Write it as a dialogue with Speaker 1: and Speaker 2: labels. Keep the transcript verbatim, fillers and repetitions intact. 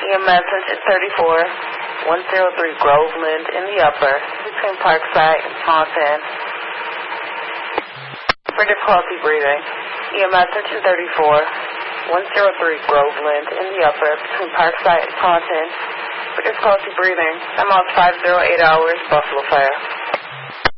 Speaker 1: E M S engine thirty-four, one oh three Groveland in the upper, between Parkside and Taunton. For difficulty breathing, E M S engine thirty-four, one oh three Groveland in the upper, between Parkside and Taunton. For difficulty breathing, I'm out five oh eight hours, Buffalo Fire.